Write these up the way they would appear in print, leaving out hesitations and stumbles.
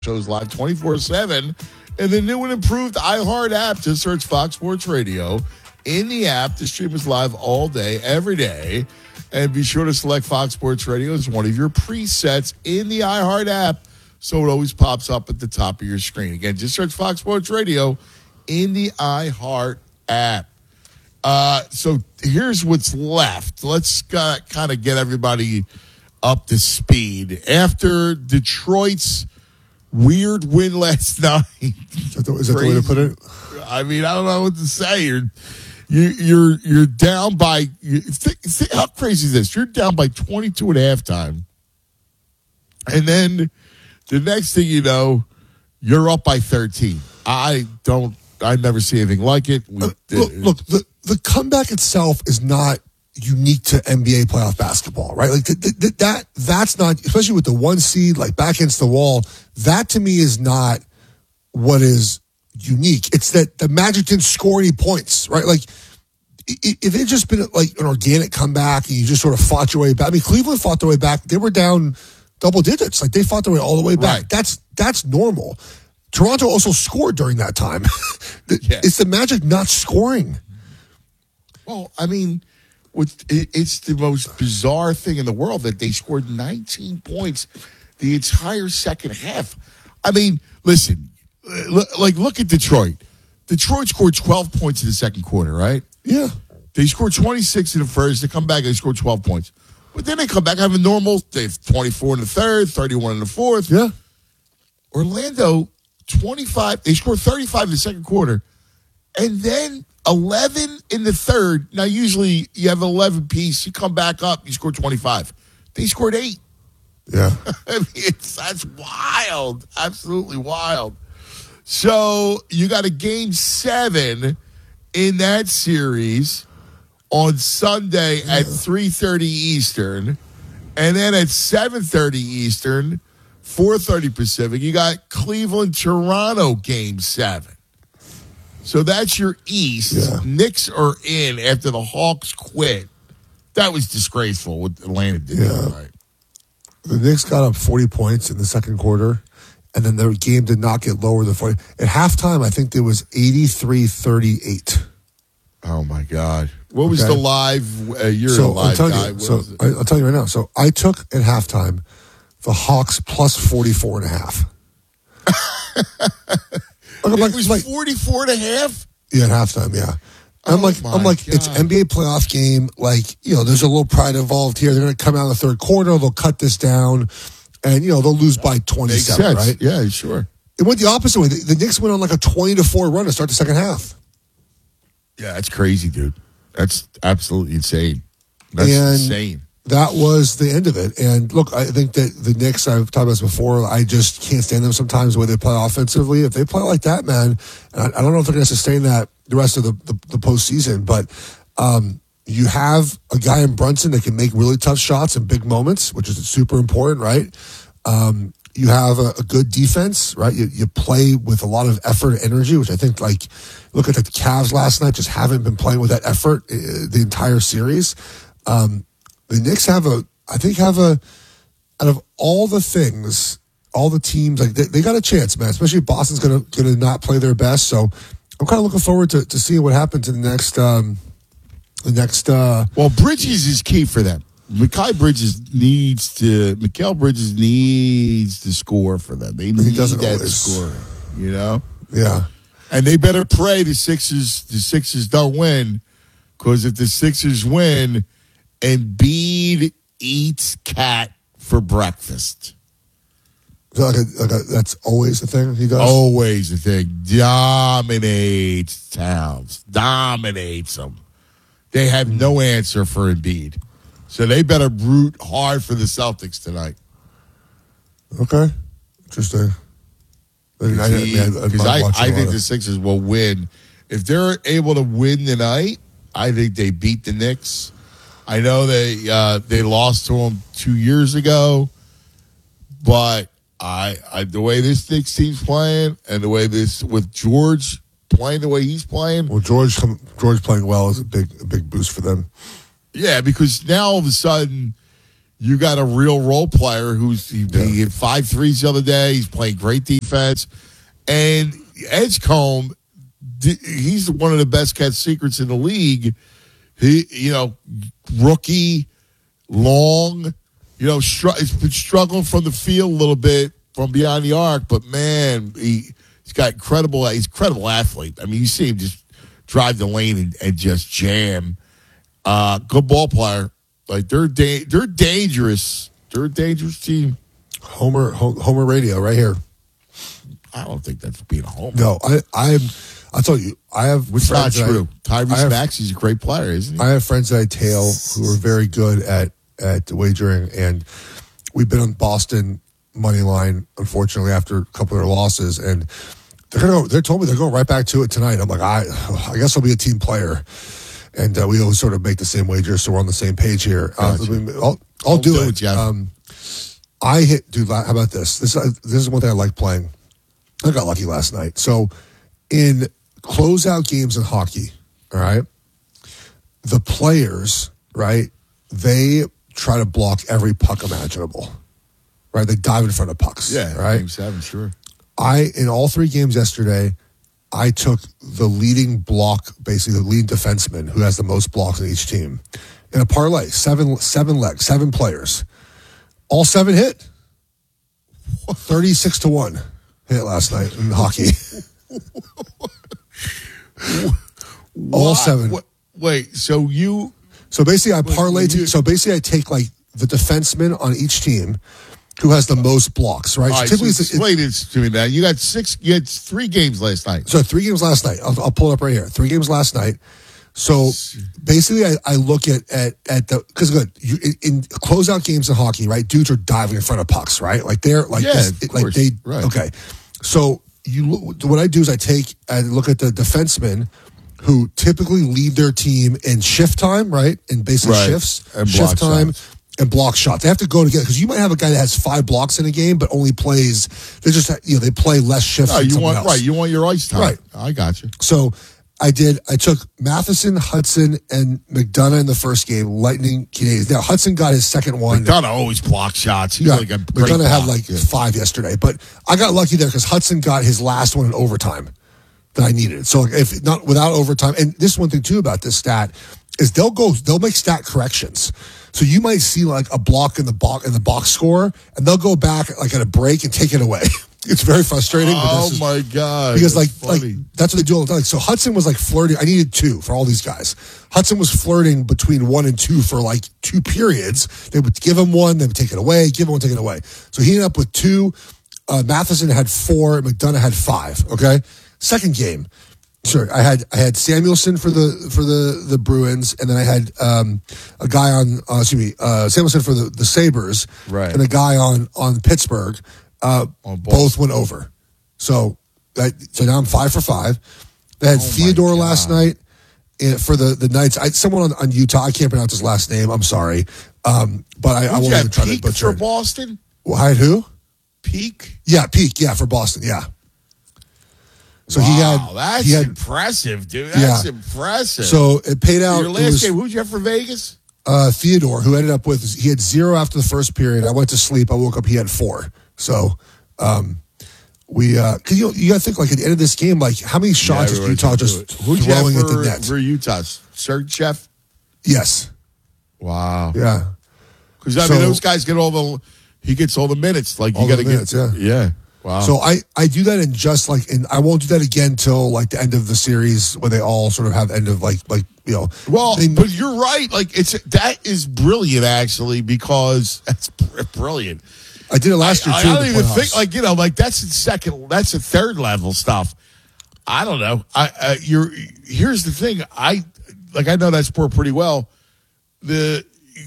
Shows live 24/7 and the new and improved iHeart app. Just search Fox Sports Radio in the app to stream us live all day, every day. And be sure to select Fox Sports Radio as one of your presets in the iHeart app so it always pops up at the top of your screen. Again, just search Fox Sports Radio in the iHeart app. So here's what's left. Let's kind of get everybody up to speed. After Detroit's weird win last night. Is that the way to put it? I mean, I don't know what to say. You're down by. Think how crazy is this? You're down by 22 at halftime, and then the next thing you know, you're up by 13. I never see anything like it. Look, the comeback itself is not unique to NBA playoff basketball, right? Like that's not, especially with the 1 seed, like back against the wall. That to me is not what is unique. It's that the Magic didn't score any points, right? Like if it had just been like an organic comeback and you just sort of fought your way back. I mean, Cleveland fought their way back. They were down double digits. Like they fought their way all the way back. Right. That's normal. Toronto also scored during that time. It's the Magic not scoring. Well, I mean, it's the most bizarre thing in the world that they scored 19 points the entire second half. I mean, listen, look at Detroit. Detroit scored 12 points in the second quarter, right? Yeah. They scored 26 in the first. They come back and they scored 12 points. But then they come back having normal. They have 24 in the third, 31 in the fourth. Yeah. Orlando, 25. They scored 35 in the second quarter. And then 11 in the third. Now, usually you have an 11 piece. You come back up, you score 25. They scored 8. Yeah. I mean, that's wild. Absolutely wild. So you got a game 7 in that series on Sunday at 3:30 Eastern. And then at 7:30 Eastern, 4:30 Pacific, you got Cleveland-Toronto game 7. So that's your East. Yeah. Knicks are in after the Hawks quit. That was disgraceful what Atlanta did. Yeah. Right? The Knicks got up 40 points in the second quarter, and then their game did not get lower than 40. At halftime, I think there was 83-38. Oh, my God. What was the live? You're a live guy. I'll tell you right now. So I took at halftime the Hawks plus 44.5. It was 44.5? Yeah, at halftime, yeah. I'm like, it's NBA playoff game. Like, there's a little pride involved here. They're going to come out in the third quarter. They'll cut this down, and they'll lose by 27, right? Yeah, sure. It went the opposite way. The Knicks went on like a 20-4 run to start the second half. Yeah, that's crazy, dude. That's absolutely insane. That's insane. That was the end of it. And look, I think that the Knicks, I've talked about this before, I just can't stand them sometimes the way they play offensively. If they play like that, man, and I don't know if they're going to sustain that the rest of the postseason, but you have a guy in Brunson that can make really tough shots in big moments, which is super important, right? You have a good defense, right? You play with a lot of effort and energy, which I think, like, look at the Cavs last night, just haven't been playing with that effort the entire series. The Knicks have out of all the things, all the teams, like they got a chance, man. Especially Boston's gonna not play their best. So I'm kind of looking forward to seeing what happens in the next. Well, Bridges is key for them. Mikal Bridges needs to score for them. They need that score. Yeah. And they better pray the Sixers don't win, because if the Sixers win, Embiid eats cat for breakfast. So that's always the thing he does? Always the thing. Dominates Towns. Dominates them. They have no answer for Embiid. So they better root hard for the Celtics tonight. Okay. Interesting. Because I think the Sixers will win. If they're able to win tonight, I think they beat the Knicks. I know they lost to them 2 years ago, but the way this Knicks team's playing and the way with George playing the way he's playing. Well, George playing well is a big boost for them. Yeah, because now all of a sudden you got a real role player he hit 5 threes the other day. He's playing great defense. And Edgecombe, he's one of the best kept secrets in the league. He, rookie, long, he's been struggling from the field a little bit from beyond the arc, but man, he's got he's incredible athlete. I mean, you see him just drive the lane and just jam. Good ball player. Like they're dangerous. They're a dangerous team. Homer radio right here. I don't think that's being a homer. No, I'll tell you, I have. It's not true. Tyrese Maxey's a great player, isn't he? I have friends that I tail who are very good at wagering, and we've been on Boston money line, unfortunately, after a couple of their losses, and they told me they're going right back to it tonight. I'm like, I guess I'll be a team player, and we always sort of make the same wager, so we're on the same page here. Gotcha. I'll do it. Jeff. I hit, dude. How about this? This is one thing I like playing. I got lucky last night. So in closeout games in hockey, all right, the players, right, they try to block every puck imaginable, right? They dive in front of pucks. Yeah, right. Game 7, sure. In all 3 games yesterday, I took the leading block, basically the lead defenseman who has the most blocks in each team in a parlay. 7 legs, 7 players, all 7 hit. 36-1 hit last night in hockey. All 7. Wait, so basically I parlayed. So basically I take like the defenseman on each team who has the most blocks, right? All right, typically, so explain it to me now. You had 3 games last night. So 3 games last night. I'll pull it up right here. 3 games last night. So basically, I look at the because in closeout games in hockey, right? Dudes are diving in front of pucks, right? Like they're like right. Okay. So what I do is I look at the defensemen who typically lead their team in shift time, right? In basic shifts, and shift time. Shots. And block shots. They have to go together because you might have a guy that has 5 blocks in a game, but only plays. They just they play less shifts. You want your ice time. Right. I got you. So I took Matheson, Hudson, and McDonough in the first game. Lightning Canadiens. Now Hudson got his second one. McDonough always blocks shots. He's like a great McDonough had block. 5 yesterday, but I got lucky there because Hudson got his last one in overtime that I needed. So if not without overtime, and this one thing too about this stat is they'll make stat corrections. So you might see like a block in the box score, and they'll go back like at a break and take it away. It's very frustrating. Oh my god! Because like that's what they do all the time. So Hudson was like flirting. I needed 2 for all these guys. Hudson was flirting between 1 and 2 for like 2 periods. They would give him 1, they would take it away. Give him 1, take it away. So he ended up with 2. Matheson had 4. McDonough had 5. Okay. Second game. Sure, I had Samuelson for the Bruins, and then I had a guy on Samuelson for the Sabres, right, and a guy on Pittsburgh. Both went over, so now I'm 5 for 5. They had Theodore last night for the Knights. Someone on Utah, I can't pronounce his last name. I'm sorry, but I won't even try to butcher for it. Boston. Well, I had who? Peak. Yeah, Peak. Yeah, for Boston. Yeah. So that's impressive, dude. That's impressive. So it paid out. Your last game, who'd you have for Vegas? Theodore, who ended up with, he had 0 after the first period. I went to sleep. I woke up, he had 4. So we, cause you got to think like at the end of this game, like how many shots is Utah just throwing at the net? For Utah, Sergachev? Yes. Wow. Yeah. Because I mean, those guys get he gets all the minutes. Like you got to get, yeah. Wow. So I do that in just like, and I won't do that again till like the end of the series when they all sort of have end of like Well, but you're right. Like that is brilliant actually, because that's brilliant. I did it last year too. I don't even think like that's the third level stuff. I don't know. Here's the thing. I know that sport pretty well. The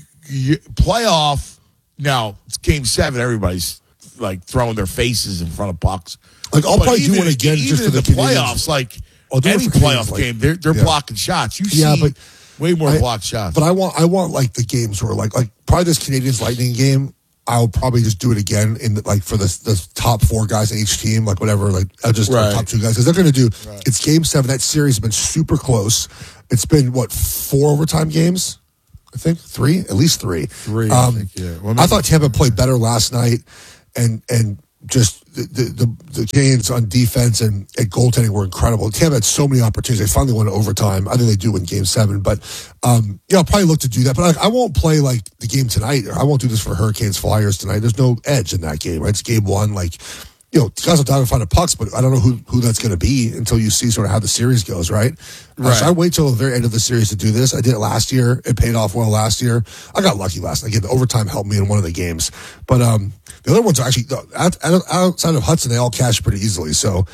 playoff now, it's game 7. Everybody's like throwing their faces in front of pucks. Like I'll probably do it again just for the playoffs. Like any playoff game, they're blocking shots. You see way more blocked shots. But I want like the games where like probably this Canadiens Lightning game. I'll probably just do it again in for the top 4 guys in each team, like whatever. Like I'll just do the top 2 guys because they're going to do. Right. It's game 7. That series has been super close. It's been 4 overtime games. I think at least three. I think, yeah. Well, I thought Tampa played better last night, and just the Canes on defense and at goaltending were incredible. Tampa had so many opportunities. They finally won overtime. I think they do win Game 7, but I'll probably look to do that. But I won't play like the game tonight. I won't do this for Hurricanes Flyers tonight. There's no edge in that game, right? It's game 1. Like, guys will dive and find the pucks, but I don't know who that's going to be until you see sort of how the series goes, right? So I wait till the very end of the series to do this. I did it last year. It paid off well last year. I got lucky last night. Again, the overtime helped me in one of the games. But the other ones are actually, outside of Hudson, they all cash pretty easily. So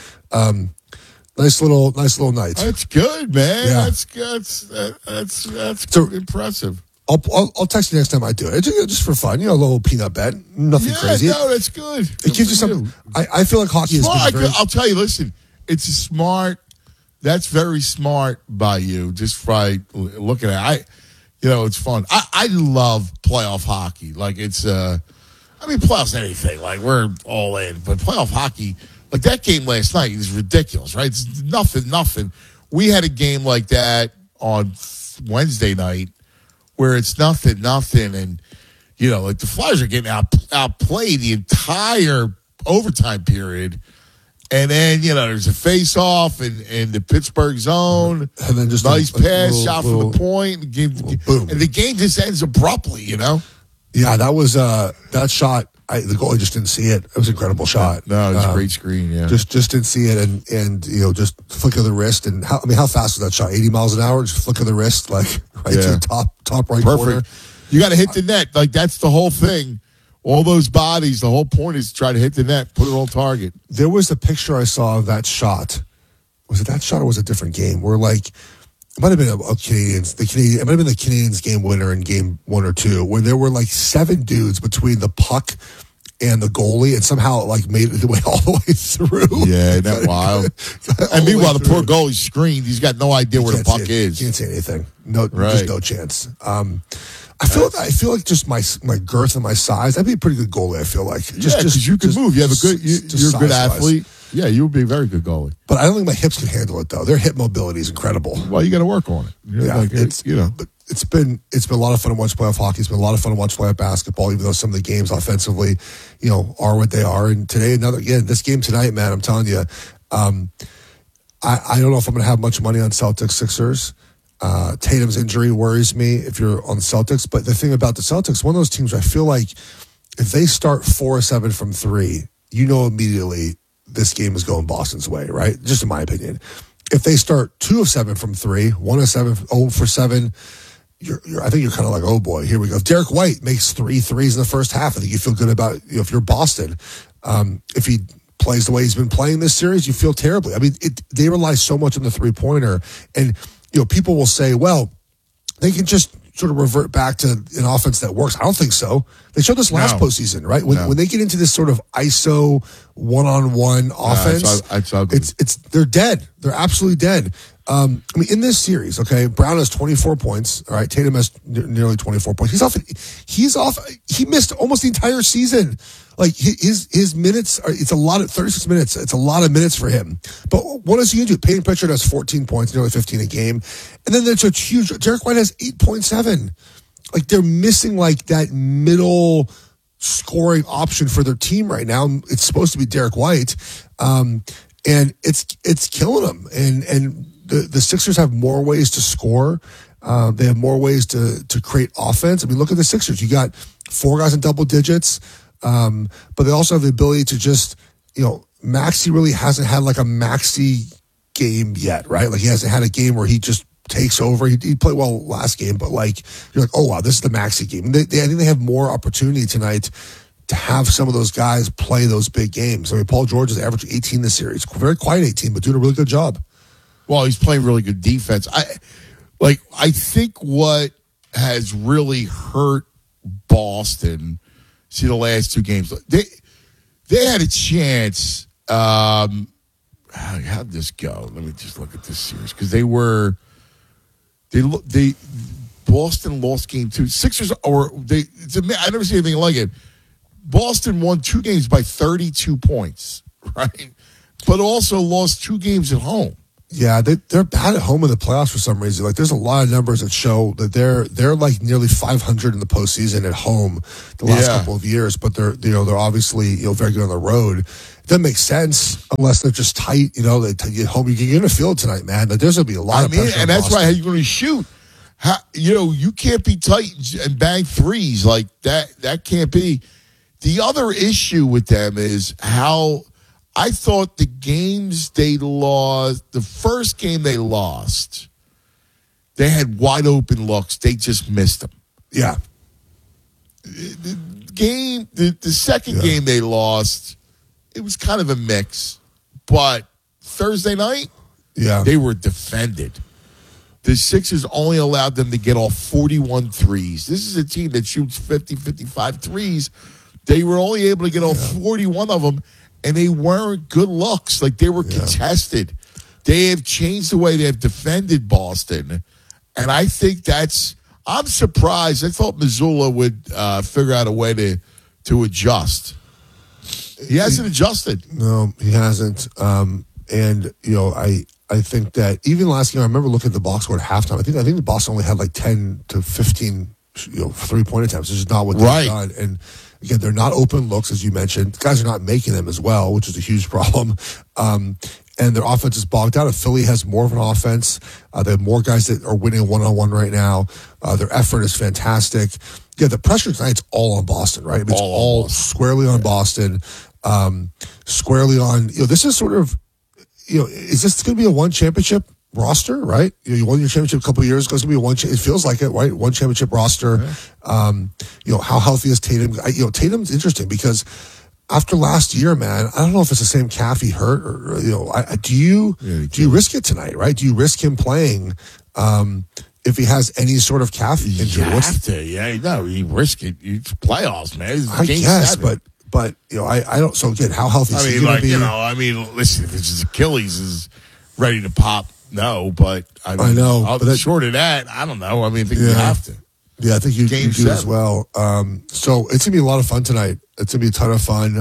nice little night. That's good, man. Yeah. That's good. That's So- impressive. I'll text you next time I do it. Just for fun, a little peanut bet. Nothing crazy. No, that's good. It gives you some. I feel like hockey is I'll tell you, listen, it's a smart, that's very smart by you, just by looking at it. It's fun. I love playoff hockey. Like, it's, playoffs anything. Like, we're all in. But playoff hockey, like that game last night is ridiculous, right? It's nothing. We had a game like that on Wednesday night where it's nothing, and, like the Flyers are getting outplayed the entire overtime period. And then, there's a face-off in the Pittsburgh zone. And then just nice pass, shot from the point. Boom. And the game just ends abruptly, Yeah, that was that shot. The goalie just didn't see it. It was an incredible shot. No, it was a great screen, yeah. Just didn't see it, and just flick of the wrist. And how fast was that shot? 80 miles an hour? Just flick of the wrist, like right to the top right corner. You got to hit the net. Like, that's the whole thing. All those bodies, the whole point is to try to hit the net, put it on target. There was a picture I saw of that shot. Was it that shot or was it a different game? Where it might have been it might have been the Canadiens game winner in game 1 or 2, where there were like 7 dudes between the puck and the goalie, and somehow it made it all the way through. Yeah, isn't that wild? And meanwhile, the poor goalie screamed. He's got no idea where the puck is. Can't say anything. No, just no chance. I feel like just my girth and my size, I'd be a pretty good goalie. I feel like because you can move. You have you're a good athlete. Yeah, you would be a very good goalie. But I don't think my hips can handle it though. Their hip mobility is incredible. Well, you got to work on it. But it's been a lot of fun to watch playoff hockey. It's been a lot of fun to watch playoff basketball, even though some of the games offensively, are what they are. And today, this game tonight, man, I'm telling you, I don't know if I'm going to have much money on Celtics Sixers. Tatum's injury worries me if you're on the Celtics. But the thing about the Celtics, one of those teams where I feel like if they start 4-7 from 3, immediately this game is going Boston's way, right? Just in my opinion. If they start 2-7 from 3, 1-7, 0-7, I think you're kind of like, oh boy, here we go. If Derek White makes 3 threes in the first half, I think you feel good about, if you're Boston. If he plays the way he's been playing this series, you feel terribly. They rely so much on the 3-pointer, and people will say, well, they can just sort of revert back to an offense that works. I don't think so. They showed this last postseason, right? When they get into this sort of ISO one-on-one offense, they're dead. They're absolutely dead. In this series, okay, Brown has 24 points. All right, Tatum has nearly 24 points. He's off. He missed almost the entire season. Like his minutes it's a lot of 36 minutes. It's a lot of minutes for him. But what is he going to do? Peyton Pritchard has 14 points, nearly 15 a game. And then there's a huge, Derek White has 8.7. Like they're missing like that middle scoring option for their team right now. It's supposed to be Derek White. And it's killing them. And the Sixers have more ways to score. They have more ways to create offense. Look at the Sixers. You got 4 guys in double digits. But they also have the ability to just, Maxey really hasn't had like a Maxey game yet, right? Like he hasn't had a game where he just takes over. He played well last game, but like, you're like, oh wow, this is the Maxey game. And I think they have more opportunity tonight to have some of those guys play those big games. Paul George is averaging 18 this series. Very quiet 18, but doing a really good job. Well, he's playing really good defense. I think what has really hurt Boston, the last 2 games, they had a chance. How'd this go? Let me just look at this series because Boston lost game 2. Sixers I never seen anything like it. Boston won 2 games by 32 points, right? But also lost 2 games at home. Yeah, they're bad at home in the playoffs for some reason. Like, there's a lot of numbers that show that they're like nearly 500 in the postseason at home the last couple of years, but they're obviously very good on the road. It doesn't make sense unless they're just tight. They get home. You're going to feel it tonight, man. Like, there's going to be a lot of pressure. And that's why you're going to shoot. You can't be tight and bang threes like that. That can't be. The other issue with them is how. I thought the games they lost, the first game they lost, they had wide open looks. They just missed them. Yeah. The second game they lost, it was kind of a mix. But Thursday night, they were defended. The Sixers only allowed them to get off 41 threes. This is a team that shoots 50, 55 threes. They were only able to get off 41 of them. And they weren't good looks. Like, they were contested. They have changed the way they have defended Boston. And I think I'm surprised. I thought Missoula would figure out a way to adjust. He hasn't adjusted. No, he hasn't. And, I think that even last game, I remember looking at the box score at halftime. I think the Boston only had like 10 to 15 3-point attempts. It's just not what they've done. And again, they're not open looks, as you mentioned. The guys are not making them as well, which is a huge problem. And their offense is bogged down. If Philly has more of an offense, they have more guys that are winning one-on-one right now. Their effort is fantastic. Yeah, the pressure tonight's all on Boston, right? I mean, it's all squarely on Boston. Squarely on, this is sort of, is this going to be a one championship roster, right? You won your championship a couple of years ago. It's going to be it feels like it, right? One championship roster. Yeah. How healthy is Tatum? Tatum's interesting because after last year, man, I don't know if it's the same calf he hurt or do you risk it tonight, right? Do you risk him playing if he has any sort of calf injury? You have to, you risk it. It's playoffs, man. It's I guess, 7. But I don't. So again, how healthy is he going to be? Listen, if his Achilles is ready to pop. No, but I know. Short of that, I don't know. I think you have to. Yeah, I think you do as well. So it's gonna be a lot of fun tonight. It's gonna be a ton of fun.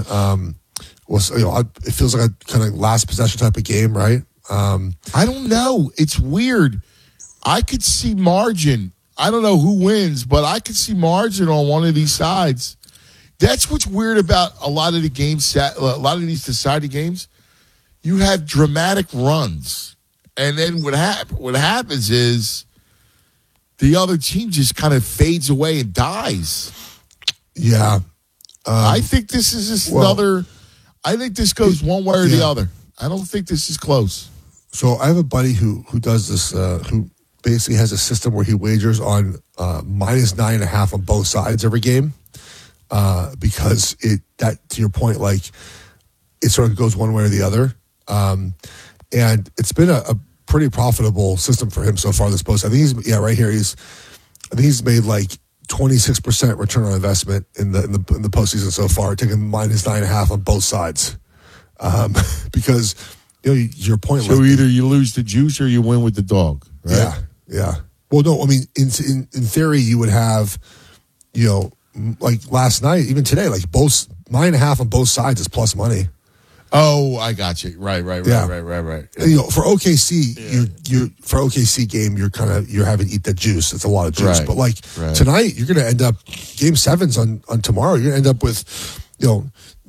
It feels like a kind of last possession type of game, right? I don't know. It's weird. I could see margin. I don't know who wins, but I could see margin on one of these sides. That's what's weird about a lot of the games. A lot of these decided games, you have dramatic runs. And then what happens is the other team just kind of fades away and dies. Yeah. I think this is just another – I think this goes one way or the other. I don't think this is close. So I have a buddy who does this who basically has a system where he wagers on minus 9.5 on both sides every game because to your point, like it sort of goes one way or the other. And it's been a pretty profitable system for him so far this post. I think he's made like 26% return on investment in the postseason so far, taking minus 9.5 on both sides. Because your point. So either you lose the juice or you win with the dog. Right? Yeah. Well, no, I mean in theory you would have, like last night, even today, like both 9.5 on both sides is plus money. Oh, I got you. Right. Right. Yeah. For OKC, for OKC game, you're having to eat that juice. It's a lot of juice. But tonight, you're going to end up game 7s on tomorrow. You're going to end up with, you're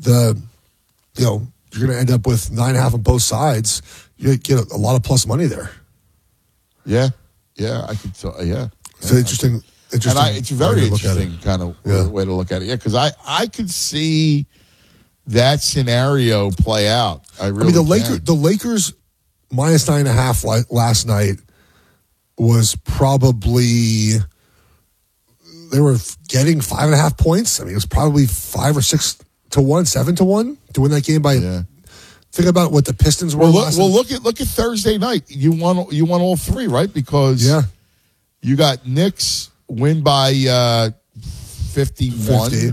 going to end up with 9.5 on both sides. You get a lot of plus money there. Yeah, I could tell. Yeah, it's interesting. And it's a very interesting kind of way to look at it. Yeah, because I could see that scenario play out. The Lakers minus 9.5 last night was probably they were getting 5.5 points. I mean, it was probably 5 or 6 to 1, 7 to 1 to win that game by. Yeah. Think about what the Pistons were. Look at Thursday night. You won all 3, right? Because you got Knicks win by 51. 50.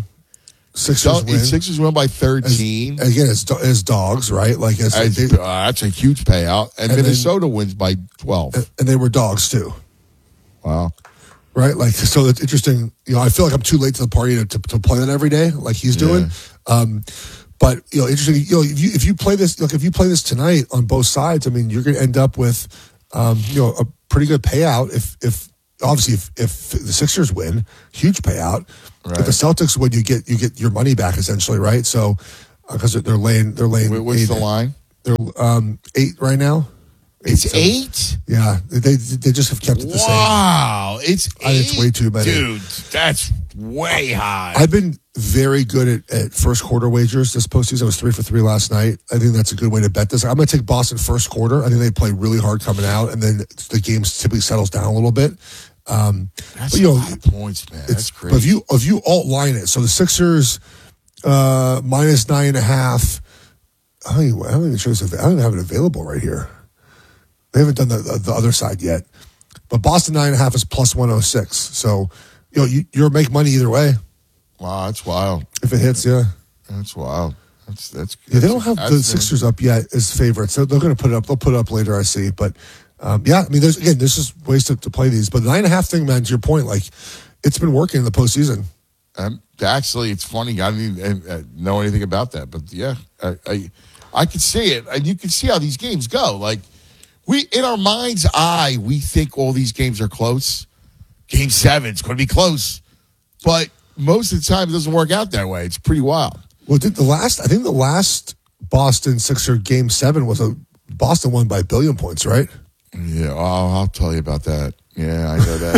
Sixers win by 13. Again, as dogs, right? Like that's a huge payout. And Minnesota wins by 12. And they were dogs too. Wow. Right? Like, so it's interesting. I feel like I'm too late to the party to play that every day like he's doing. But interesting. If you play this, if you play this tonight on both sides, I mean, you're going to end up with, a pretty good payout. If the Sixers win, huge payout. Right. If the Celtics win, you get your money back essentially, right? So because they're laying. What's the line? They're 8 right now. It's 8? Yeah, they just have kept it the same. Wow, it's 8. It's way too many. Dude, that's way high. I've been very good at first quarter wagers this postseason. I was 3 for 3 last night. I think that's a good way to bet this. I'm going to take Boston first quarter. I think they play really hard coming out, and then the game typically settles down a little bit. That's a lot of points, man. That's crazy. But if you alt line it, so the Sixers minus 9.5. I'm not even sure. I don't have it available right here. They haven't done the other side yet. But Boston 9.5 is plus 106. So you'll make money either way. Wow, that's wild. If it hits, yeah. That's wild. That's they don't have the Sixers up yet as favorites. So they're going to put it up. They'll put it up later, I see. But there's just ways to play these. But the 9.5 thing, man, to your point, like it's been working in the postseason. Actually, it's funny. I didn't even know anything about that. But yeah, I could see it. And you can see how these games go. Like in our mind's eye, we think all these games are close. Game 7 is going to be close. But most of the time, it doesn't work out that way. It's pretty wild. Well, the last Boston Sixer Game 7 was Boston won by 1 billion points, right? Yeah, I'll tell you about that. Yeah, I know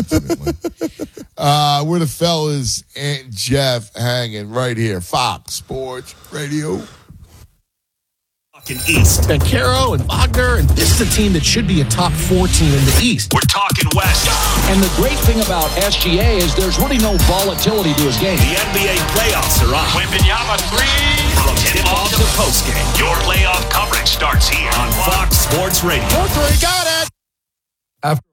that. We're the fellas and Jeff hanging right here. Fox Sports Radio. East. Caro and Wagner, and this is a team that should be a top 4 team in the East. We're talking West. And the great thing about SGA is there's really no volatility to his game. The NBA playoffs are on. Wembanyama 3. From tip-off to postgame, your playoff coverage starts here on Fox Sports Radio. 4-3, got it. After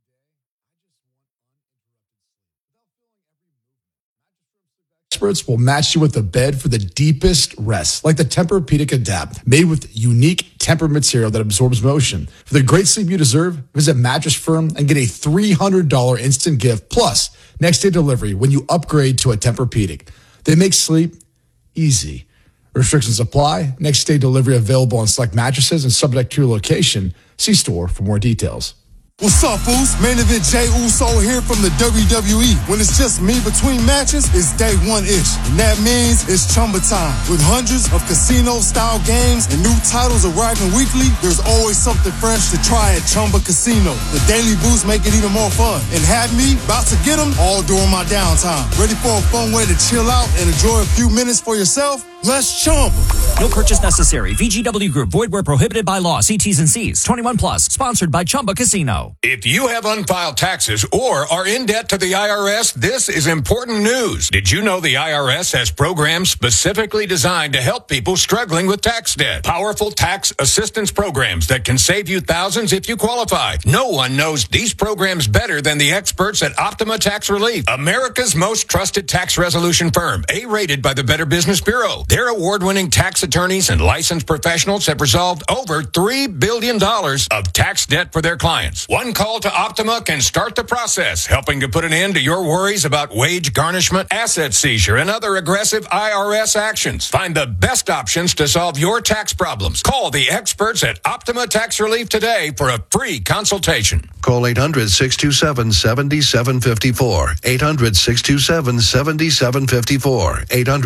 experts will match you with a bed for the deepest rest, like the Tempur-Pedic Adapt, made with unique Tempur material that absorbs motion. For the great sleep you deserve, visit Mattress Firm and get a $300 instant gift, plus next-day delivery when you upgrade to a Tempur-Pedic. They make sleep easy. Restrictions apply. Next-day delivery available on select mattresses and subject to your location. See store for more details. What's up, fools? Main event Jey Uso here from the WWE. When it's just me between matches, it's day one-ish. And that means it's Chumba time. With hundreds of casino-style games and new titles arriving weekly, there's always something fresh to try at Chumba Casino. The daily boosts make it even more fun. And have me about to get them all during my downtime. Ready for a fun way to chill out and enjoy a few minutes for yourself? Let's Chumba. No purchase necessary. VGW Group. Void where prohibited by law. See T's and C's. 21 plus. Sponsored by Chumba Casino. If you have unfiled taxes or are in debt to the IRS, this is important news. Did you know the IRS has programs specifically designed to help people struggling with tax debt? Powerful tax assistance programs that can save you thousands if you qualify. No one knows these programs better than the experts at Optima Tax Relief, America's most trusted tax resolution firm, A-rated by the Better Business Bureau. Their award-winning tax attorneys and licensed professionals have resolved over $3 billion of tax debt for their clients. One call to Optima can start the process, helping to put an end to your worries about wage garnishment, asset seizure, and other aggressive IRS actions. Find the best options to solve your tax problems. Call the experts at Optima Tax Relief today for a free consultation. Call 800-627-7754. 800-627-7754.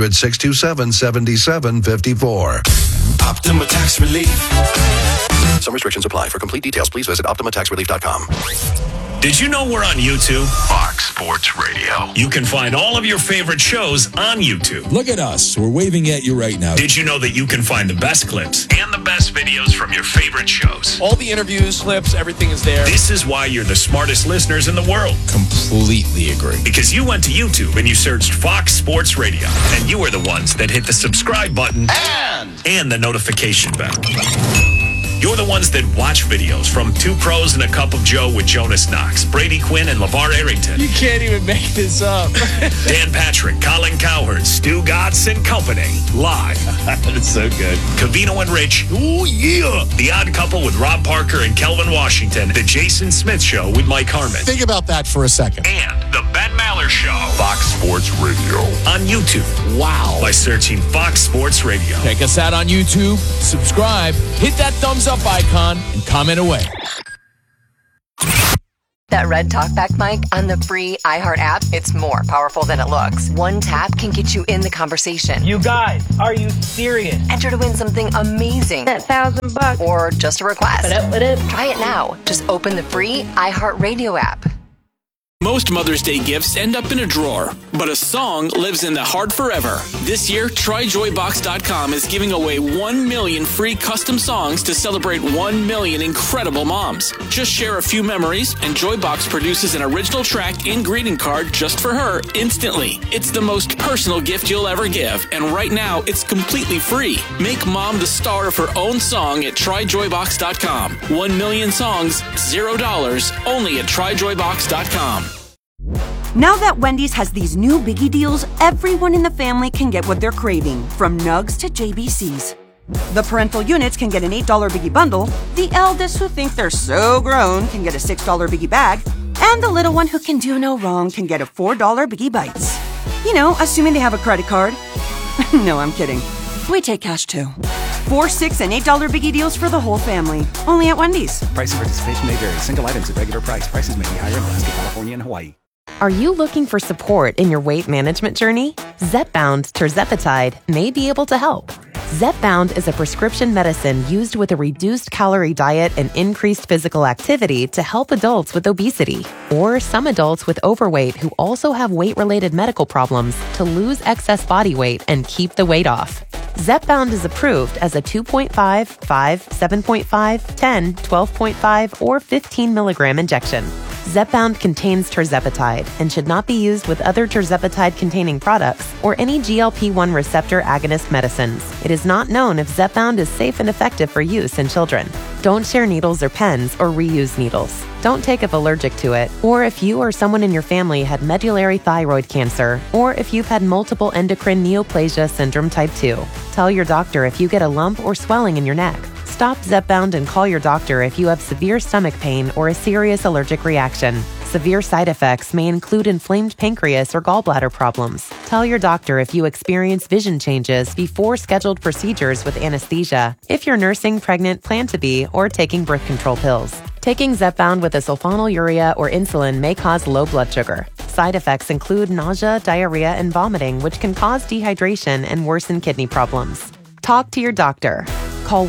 800-627-7754. Optima Tax Relief. Some restrictions apply. For complete details, please visit OptimaTaxRelief.com. Did you know we're on YouTube? Fox Sports Radio. You can find all of your favorite shows on YouTube. Look at us. We're waving at you right now. Did you know that you can find the best clips and the best videos from your favorite shows? All the interviews, clips, everything is there. This is why you're the smartest listeners in the world. Completely agree. Because you went to YouTube and you searched Fox Sports Radio, and you are the ones that hit the subscribe button and the notification bell. You're the ones that watch videos from Two Pros and a Cup of Joe with Jonas Knox, Brady Quinn, and LeVar Arrington. You can't even make this up. Dan Patrick, Colin Cowherd, Stu Gatz and Company, live. That's so good. Covino and Rich, ooh yeah. The Odd Couple with Rob Parker and Kelvin Washington. The Jason Smith Show with Mike Harmon. Think about that for a second. And the Ben Matt Maller Show. Fox Sports Radio. On YouTube. Wow. By searching Fox Sports Radio. Check us out on YouTube, subscribe, hit that thumbs up icon, and comment away. That red talkback mic on the free iHeart app, it's more powerful than it looks. One tap can get you in the conversation. You guys, are you serious? Enter to win something amazing. That $1,000. Or just a request. What up? Try it now. Just open the free iHeart Radio app. Most Mother's Day gifts end up in a drawer, but a song lives in the heart forever. This year, TryJoyBox.com is giving away 1 million free custom songs to celebrate 1 million incredible moms. Just share a few memories, and Joybox produces an original track and greeting card just for her instantly. It's the most personal gift you'll ever give, and right now, it's completely free. Make mom the star of her own song at TryJoyBox.com. 1 million songs, $0, only at TryJoyBox.com. Now that Wendy's has these new biggie deals, everyone in the family can get what they're craving, from nugs to JBCs. The parental units can get an $8 biggie bundle, the eldest who think they're so grown can get a $6 biggie bag, and the little one who can do no wrong can get a $4 biggie bites. You know, assuming they have a credit card. No, I'm kidding. We take cash too. 4, $6, and $8 biggie deals for the whole family. Only at Wendy's. Price and participation may vary. Single items at regular price. Prices may be higher in Alaska, California, and Hawaii. Are you looking for support in your weight management journey? Zepbound Tirzepatide may be able to help. Zepbound is a prescription medicine used with a reduced calorie diet and increased physical activity to help adults with obesity or some adults with overweight who also have weight-related medical problems to lose excess body weight and keep the weight off. Zepbound is approved as a 2.5, 5, 7.5, 10, 12.5, or 15 milligram injection. Zepbound contains tirzepatide and should not be used with other tirzepatide-containing products or any GLP-1 receptor agonist medicines. It is not known if Zepbound is safe and effective for use in children. Don't share needles or pens or reuse needles. Don't take if allergic to it, or if you or someone in your family had medullary thyroid cancer, or if you've had multiple endocrine neoplasia syndrome type 2. Tell your doctor if you get a lump or swelling in your neck. Stop Zepbound and call your doctor if you have severe stomach pain or a serious allergic reaction. Severe side effects may include inflamed pancreas or gallbladder problems. Tell your doctor if you experience vision changes before scheduled procedures with anesthesia, if you're nursing, pregnant, plan to be, or taking birth control pills. Taking Zepbound with a sulfonylurea or insulin may cause low blood sugar. Side effects include nausea, diarrhea, and vomiting, which can cause dehydration and worsen kidney problems. Talk to your doctor. Call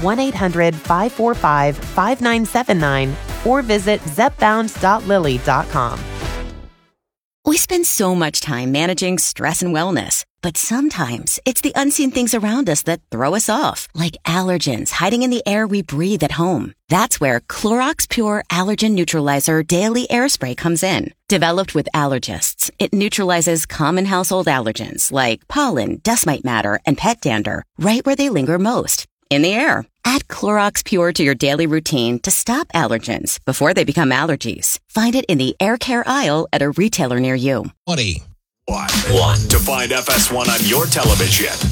1-800-545-5979 or visit zepbound.lilly.com. We spend so much time managing stress and wellness, but sometimes it's the unseen things around us that throw us off, like allergens hiding in the air we breathe at home. That's where Clorox Pure Allergen Neutralizer Daily Air Spray comes in. Developed with allergists, it neutralizes common household allergens like pollen, dust mite matter, and pet dander right where they linger most, in the air. Add Clorox Pure to your daily routine to stop allergens before they become allergies. Find it in the air care aisle at a retailer near you. 1. To find FS1 on your television,